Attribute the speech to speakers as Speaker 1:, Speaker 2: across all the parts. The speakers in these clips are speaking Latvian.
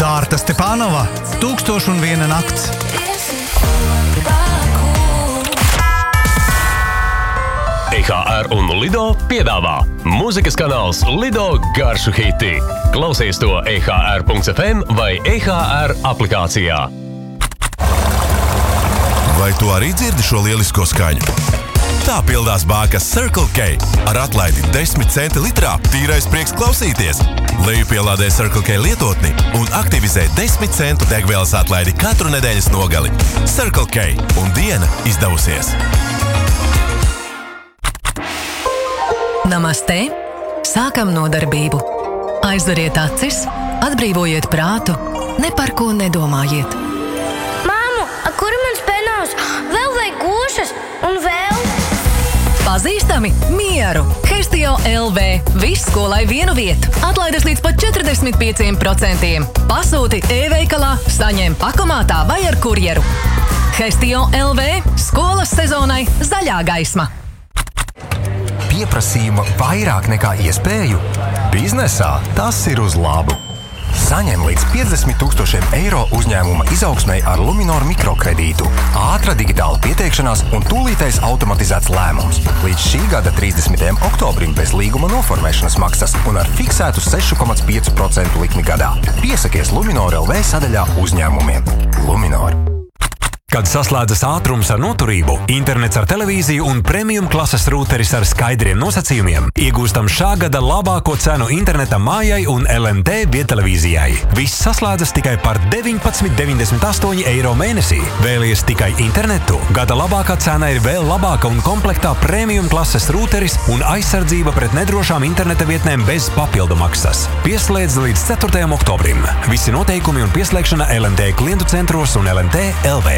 Speaker 1: Dārta Stepanova, 1001 nakts.
Speaker 2: EHR un Lido piedāvā mūzikas kanāls Lido garšu hiti. Klausies to EHR.fm vai EHR aplikācijā.
Speaker 3: Vai tu arī dzirdi šo lielisko skaņu? Tā pildās bākas Circle K. Ar atlaidi 10 centi litrā tīrais prieks klausīties. Lejupielādē Circle K lietotni un aktivizē 10 centu degvielas atlaidi katru nedēļas nogali. Circle K un diena izdevusies.
Speaker 4: Namaste! Sākam nodarbību. Aizveriet acis, atbrīvojiet prātu, ne par ko nedomājiet.
Speaker 5: Māmu, kur mans penās? Vēl vajag gūšas un vēl?
Speaker 4: Pazīstami? Mieru! Hestio LV. Viss skolai vienu vietu. Atlaides līdz pat 45%. Pasūti e-veikalā, saņem pakomātā vai ar kurjeru. Hestio LV. Skolas sezonai zaļā gaisma.
Speaker 6: Pieprasījuma vairāk nekā iespēju? Biznesā tas ir uz labu. Saņem līdz 50 000 eiro uzņēmuma izaugsmei ar Luminor mikrokredītu. Ātra digitāla pieteikšanās un tūlītais automatizēts lēmums. Līdz šī gada 30. oktobrim bez līguma noformēšanas maksas un ar fiksētu 6,5% likmi gadā. Piesakies Luminor LV sadaļā uzņēmumiem. Luminor.
Speaker 7: Kad saslēdzas ātrums ar noturību, internets ar televīziju un premium klases rūteris ar skaidriem nosacījumiem, iegūstam šā gada labāko cenu interneta mājai un LNT viedtelevīzijai. Viss saslēdzas tikai par 19,98 eiro mēnesī. Vēlies tikai internetu? Gada labākā cena ir vēl labāka un komplektā premium klases rūteris un aizsardzība pret nedrošām interneta vietnēm bez papildu maksas. Pieslēdz līdz 4. oktobrim. Visi noteikumi un pieslēgšana LNT klientu centros un LNT LV.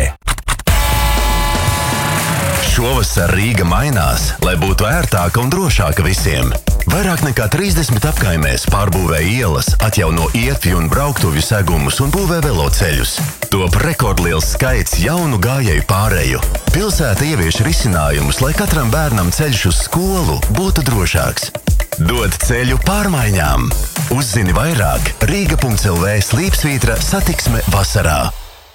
Speaker 3: Šovasar Rīga mainās, lai būtu ērtāka un drošāka visiem. Vairāk nekā 30 apkaimēs pārbūvē ielas, atjauno ietvi un brauktuvju segumus un būvē veloceļus. Top rekordliels skaits jaunu gājēju pāreju. Pilsēta ievieš risinājumus, lai katram bērnam ceļš uz skolu būtu drošāks. Dod ceļu pārmaiņām. Uzzini vairāk Rīga.lv/satiksme vasarā.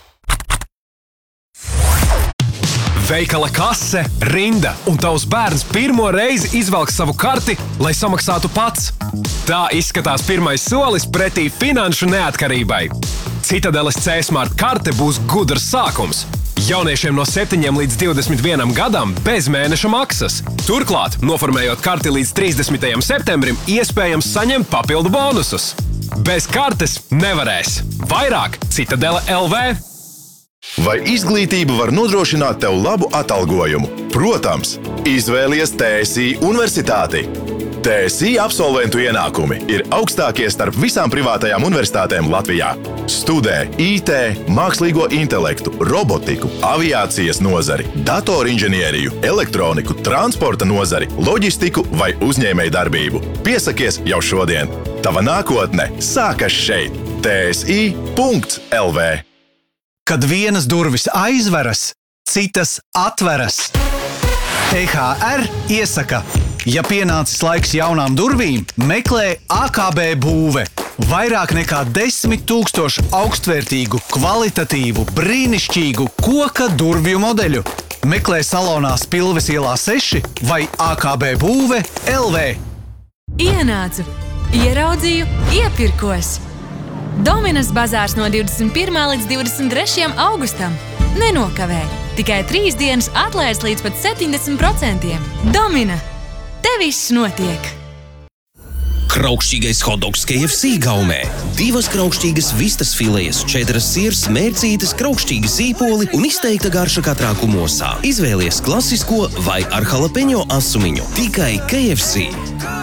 Speaker 8: Veikala kase, rinda un tavs bērns pirmo reizi izvelk savu karti, lai samaksātu pats. Tā izskatās pirmais solis pretī finanšu neatkarībai. Citadeles C-Smart karte būs gudrs sākums. Jauniešiem no 7 līdz 21 gadam bez mēneša maksas. Turklāt, noformējot karti līdz 30. septembrim, iespējams saņemt papildu bonusus. Bez kartes nevarēs. Vairāk Citadele LV.
Speaker 9: Vai izglītība var nodrošināt tev labu atalgojumu? Protams, izvēlies TSI universitāti. TSI absolventu ienākumi ir augstākie starp visām privātajām universitātēm Latvijā. Studē IT, mākslīgo intelektu, robotiku, aviācijas nozari, datorinženieriju, elektroniku, transporta nozari, loģistiku vai uzņēmēju darbību. Piesakies jau šodien. Tava nākotne sākas šeit. TSI.lv.
Speaker 1: Kad vienas durvis aizveras, citas atveras. EHR iesaka, ja pienācis laiks jaunām durvīm, meklē AKB būve. Vairāk nekā 10 000 augstvērtīgu, kvalitatīvu, brīnišķīgu koka durvju modeļu. Meklē salonā Spilves ielā 6 vai AKB būve LV.
Speaker 10: Ienācu, ieraudzīju, iepirkos. Dominas bazārs no 21. līdz 23. augustam. Nenokavē. Tikai 3 dienas atlaides līdz pat 70%. Domina. Te viss notiek.
Speaker 11: Kraukšķīgais hotdogs KFC gaumē. 2 kraukšķīgas vistas filejas, 4 siers, mērcītes, kraukšķīgi sīpoli un izteikta garša katrā kumosā. Izvēlies klasisko vai ar jalapeņo asumiņu. Tikai KFC.